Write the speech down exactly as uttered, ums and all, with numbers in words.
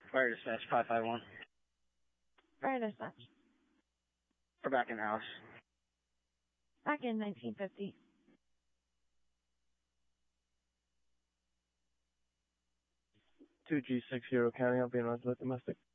Fire dispatch five five one. Fire dispatch. We're back in the house. Back in nineteen fifty. two G six zero County, I'll be in Roswell Domestic.